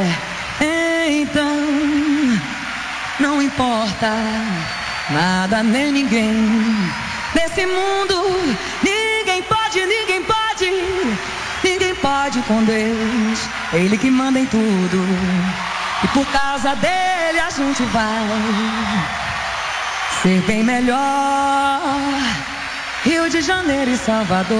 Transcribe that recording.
Então não importa nada nem ninguém nesse mundo. Ninguém pode com Deus. Ele que manda em tudo. E por causa dele a gente vai ser bem melhor. Rio de Janeiro e Salvador.